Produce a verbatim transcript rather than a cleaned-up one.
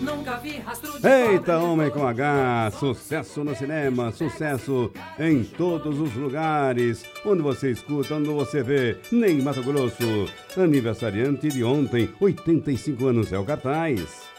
Nunca vi rastro de Eita, Homem com H, sucesso no cinema, sucesso em todos os lugares, onde você escuta, onde você vê, Ney Matogrosso, aniversariante de ontem, oitenta e cinco anos, é o cartaz.